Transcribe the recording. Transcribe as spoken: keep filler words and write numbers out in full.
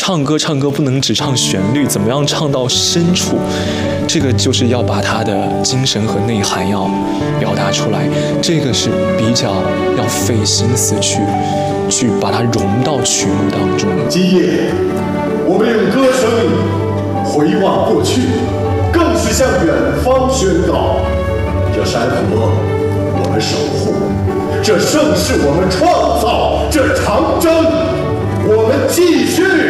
唱歌唱歌不能只唱旋律，怎么样唱到深处，这个就是要把他的精神和内涵要表达出来，这个是比较要费心思去去把它融到曲目当中。 今夜我们用歌声回望过去，更是向远方宣告：这山河我们守护，这盛世我们创造，这长征我们继续。